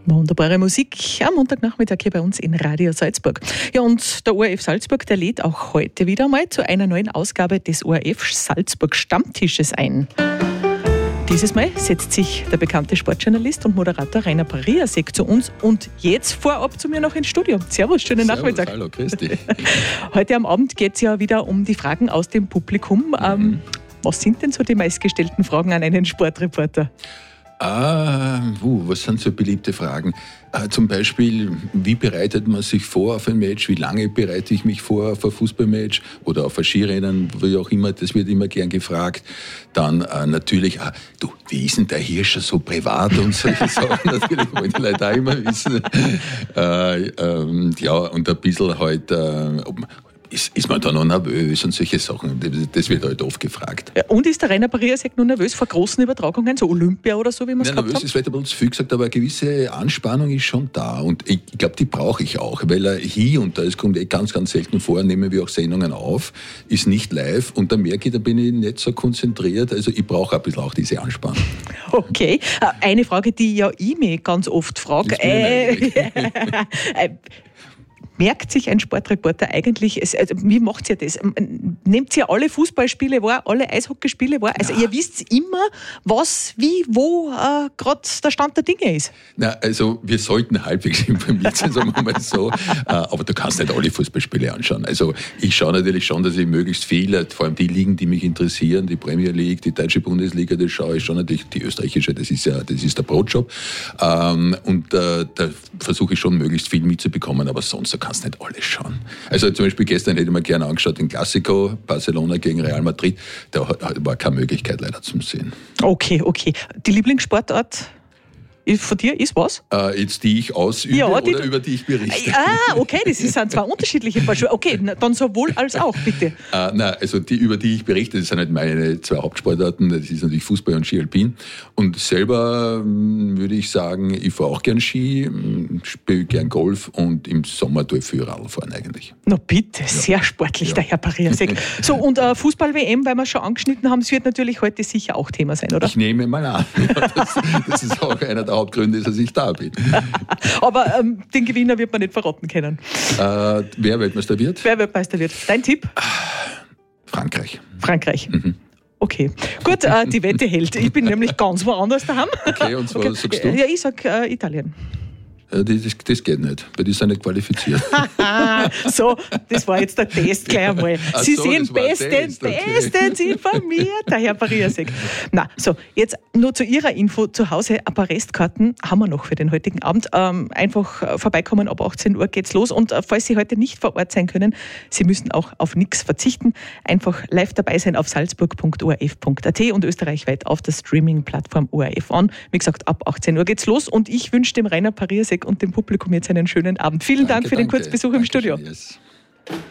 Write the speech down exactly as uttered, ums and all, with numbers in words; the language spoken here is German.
Wunderbare Musik am Montagnachmittag hier bei uns in Radio Salzburg. Ja, und der O R F Salzburg, der lädt auch heute wieder mal zu einer neuen Ausgabe des O R F Salzburg Stammtisches ein. Dieses Mal setzt sich der bekannte Sportjournalist und Moderator Rainer Pariasek zu uns und jetzt vorab zu mir noch ins Studio. Servus, schönen Servus, Nachmittag. Hallo, grüß dich. Heute am Abend geht es ja wieder um die Fragen aus dem Publikum. Mhm. Ähm, was sind denn so die meistgestellten Fragen an einen Sportreporter? Ah, uh, was sind so beliebte Fragen? Uh, zum Beispiel, wie bereitet man sich vor auf ein Match? Wie lange bereite ich mich vor auf ein Fußballmatch oder auf ein Skirennen? Wie auch immer, das wird immer gern gefragt. Dann uh, natürlich, ah, du, wie ist denn der Hirscher so privat und solche Sachen? Natürlich wollen die Leute auch immer wissen. Uh, ähm, ja, und ein bisschen halt, uh, ob man, Ist, ist man da noch nervös und solche Sachen? Das wird halt oft gefragt. Ja, und ist der Rainer Pariasek nur nervös vor großen Übertragungen, so Olympia oder so, wie man es gehabt nervös haben? ist vielleicht ein bisschen zu viel gesagt, aber eine gewisse Anspannung ist schon da. Und ich, ich glaube, die brauche ich auch, weil er hier und da, es kommt eh ganz, ganz selten vor, nehmen wir auch Sendungen auf, ist nicht live und da merke ich, da bin ich nicht so konzentriert. Also ich brauche ein bisschen auch diese Anspannung. Okay. Eine Frage, die ja ich mich ganz oft frage. Äh, Merkt sich ein Sportreporter eigentlich, also wie macht ihr das? Nehmt ihr alle Fußballspiele wahr, alle Eishockeyspiele wahr? Also ja. Ihr wisst immer, was, wie, wo äh, gerade der Stand der Dinge ist. Na, also wir sollten halbwegs informiert sein, sagen wir mal so. Aber du kannst nicht alle Fußballspiele anschauen. Also ich schaue natürlich schon, dass ich möglichst viele, vor allem die Ligen, die mich interessieren, die Premier League, die deutsche Bundesliga, das schaue ich schon natürlich, die österreichische, das ist ja, das ist der Brotjob. Und äh, da versuche ich schon möglichst viel mitzubekommen, aber sonst kannst nicht alles schauen. Also zum Beispiel gestern hätte ich mir gerne angeschaut, den Clasico, Barcelona gegen Real Madrid, da war keine Möglichkeit leider zum Sehen. Okay, okay. Die Lieblingssportart von dir ist was? Äh, jetzt die ich ausübe ja, die oder du, über die ich berichte. Ah, okay, das sind zwei unterschiedliche Paar Schuhe. Okay, dann sowohl als auch, bitte. Äh, nein, also die, über die ich berichte, das sind halt meine zwei Hauptsportarten, das ist natürlich Fußball und Ski Alpin. Und selber mh, würde ich sagen, ich fahre auch gern Ski, spiele gern Golf und im Sommer tue ich viel Radl fahren eigentlich. Na bitte, ja. Sehr sportlich, ja. Der Herr Pariasek. So, und äh, Fußball-W M, weil wir schon angeschnitten haben, es wird natürlich heute sicher auch Thema sein, oder? Ich nehme mal an. Ja, das, das ist auch einer der Hauptgründe ist, dass ich da bin. Aber ähm, den Gewinner wird man nicht verraten können. Äh, wer Weltmeister wird? Wer Weltmeister wird. Dein Tipp? Frankreich. Frankreich. Mhm. Okay. Gut, äh, die Wette hält. Ich bin nämlich ganz woanders daheim. Okay, und zwar okay. sagst du? Ja, ich sag äh, Italien. Das, das geht nicht, weil die sind nicht qualifiziert. So, das war jetzt der Test gleich einmal. Ach Sie so, sind bestens, okay. bestens informiert, der Herr Pariasek. Na, so, jetzt nur zu Ihrer Info zu Hause. Ein paar Restkarten haben wir noch für den heutigen Abend. Ähm, einfach vorbeikommen, ab achtzehn Uhr geht's los. Und äh, falls Sie heute nicht vor Ort sein können, Sie müssen auch auf nichts verzichten. Einfach live dabei sein auf salzburg punkt o r f punkt a t und österreichweit auf der Streaming-Plattform O R F on. Wie gesagt, ab achtzehn Uhr geht's los. Und ich wünsche dem Rainer Pariasek und dem Publikum jetzt einen schönen Abend. Vielen danke, Dank für danke. den Kurzbesuch im danke Studio. schön, yes.